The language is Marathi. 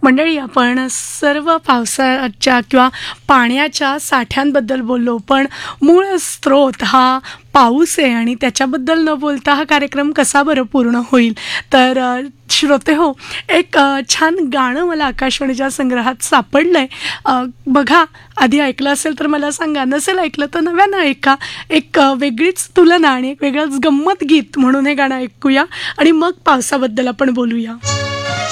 मंडळी, आपण सर्व पावसाच्या किंवा पाण्याच्या साठ्यांबद्दल बोललो, पण मूळ स्रोत हा पाऊस आहे आणि त्याच्याबद्दल न बोलता हा कार्यक्रम कसा बरं पूर्ण होईल? तर श्रोते हो, एक छान गाणं मला आकाशवाणीच्या संग्रहात सापडलं आहे. बघा, आधी ऐकलं असेल तर मला सांगा, नसेल ऐकलं तर नव्यानं ऐका. एक वेगळीच तुलना आणि एक वेगळंच गंमत गीत म्हणून हे गाणं ऐकूया आणि मग पावसाबद्दल आपण बोलूया.